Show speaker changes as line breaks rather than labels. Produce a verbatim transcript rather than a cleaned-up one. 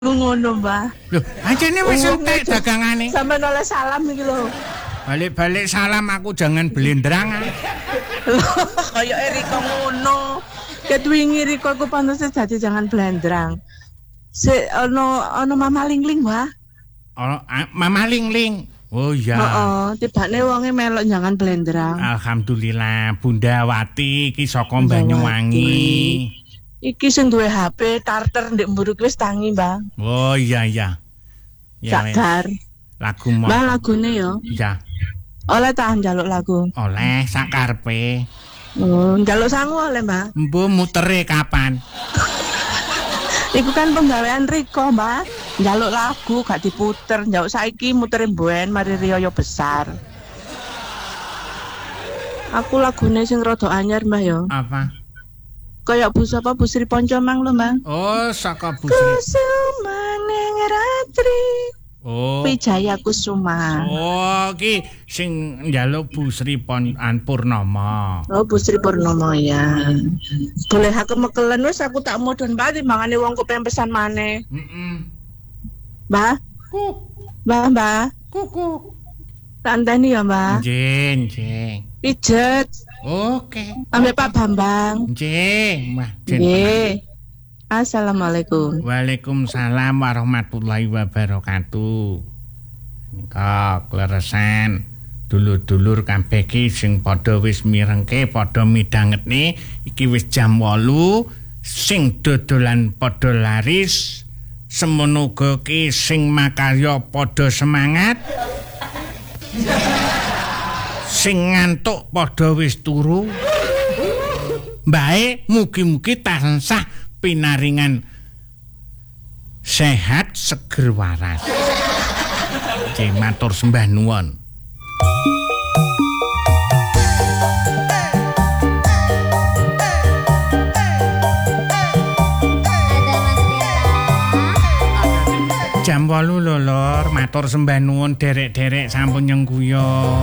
ngono, Mbah.
Lho, anjene wis entek dagangane.
Sampeyan oleh salam iki lho.
Balik-balik salam aku jangan belendrang.
Kaya Riko ngono. Ket wingi Riko aku pantes dadi jangan belendrang. Se ono ono Mama Lingling, Mbah.
Ono Mama Lingling. Oh iya.
Heeh, tibane wonge melok jangan belendrang.
Alhamdulillah, Bunda Wati iki saka Banyuwangi.
Iki sing duwe H P tarter ndek mburu wis tangi, Mbah.
Oh iya iya.
Ya Sakar.
Lagu mo.
Mbah lagune yo.
Iya.
Oleh ta njaluk lagu.
Oleh sakarepe.
Oh, njaluk sangu oleh, Mbah.
Mbuh mutere kapan?
Iku kan penggawean Riko, Mbah. Njaluk lagu gak diputer, njaluk saiki mutere mben mari riyo besar. Aku lagune sing rada anyar, Mbah yo.
Apa?
Kayak Bu sapa Bu Sri Poncomang lho, Mbah.
Oh, saka Bu Sri.
Kusumaning ratri.
Oh.
Wijaya Kusuma.
Oh, ki sing njaluk Bu Sri Pon Purnama.
Oh, Bu Sri Purnomo ya. Boleh aku mekelen wis aku tak modon banget mangane wong kepempesan maneh.
Heeh.
Mbah.
Ku.
Mbah, Mbah.
Kuku.
Tanteni ya, Mbah.
Nggih, nggih.
Pijet.
Oke.
Ambek Pak Bambang.
Nggih, Mbah.
Nggih. Assalamualaikum.
Waalaikumsalam warahmatullahi wabarakatuh. Nika kleresan dulur-dulur kabeh iki sing padha wis mirengke, padha midhangetne iki wis jam wolu sing dodolan padha laris, semono uga ki sing makarya padha semangat. Sing ngantuk padha wis turu. Bae mugi-mugi tansah pinaringan sehat seger waras. Nggih matur sembah nuwun. Jam wolu lho Lor, matur sembah nuwun derek-derek sampun nyengguya.